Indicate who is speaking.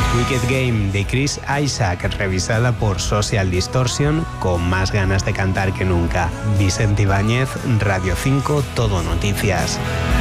Speaker 1: Wicked Game de Chris Isaac, revisada por Social Distortion, con más ganas de cantar que nunca. Vicente Ibáñez, Radio 5, Todo Noticias.